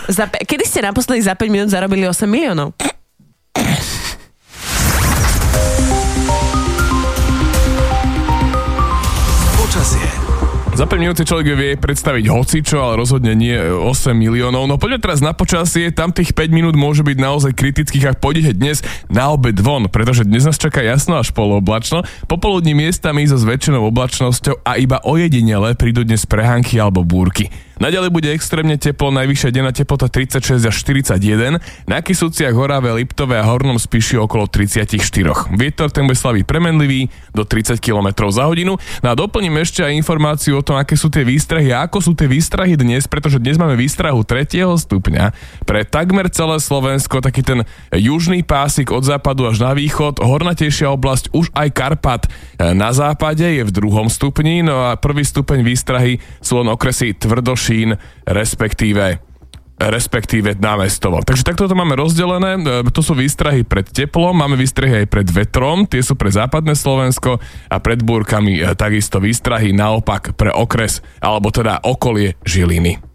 Kedy ste naposledy za 5 minút zarobili 8 miliónov? Za 5 minút si človek vie predstaviť hocičo, ale rozhodne nie 8 miliónov. No poďme teraz na počasie, tam tých 5 minút môže byť naozaj kritických, ak pôjdete dnes na obed von, pretože dnes nás čaká jasno až polooblačno, popoludní miestami so zväčšenou oblačnosťou a iba ojedinele prídu dnes prehánky alebo búrky. Naďalej bude extrémne teplo, najvyššia denná teplota 36 až 41, na Kysuciach, Horave, Liptove a Hornom Spiši okolo 34. Vietor ten bude slabý premenlivý do 30 km za hodinu. No a doplním ešte aj informáciu o tom, aké sú tie výstrahy a ako sú tie výstrahy dnes, pretože dnes máme výstrahu 3. stupňa pre takmer celé Slovensko, taký ten južný pásik od západu až na východ, hornatejšia oblasť, už aj Karpat na západe je v 2. stupni, no a 1. stupeň výstrahy sú len okresy Tvrdošín, respektíve námestovo. Takže takto to máme rozdelené, to sú výstrahy pred teplom, máme výstrahy aj pred vetrom, tie sú pre západné Slovensko a pred búrkami takisto výstrahy naopak pre okres, alebo teda okolie Žiliny.